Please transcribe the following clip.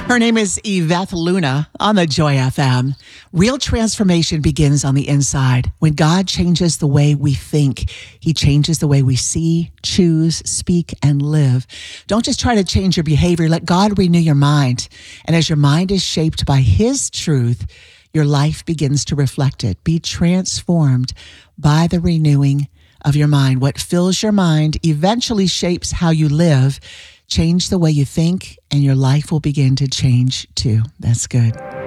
Her name is Yvette Luna on the Joy FM. Real transformation begins on the inside. When God changes the way we think, He changes the way we see, choose, speak, and live. Don't just try to change your behavior. Let God renew your mind. And as your mind is shaped by His truth, your life begins to reflect it. Be transformed by the renewing of your mind. What fills your mind eventually shapes how you live. Change the way you think, and your life will begin to change too. That's good.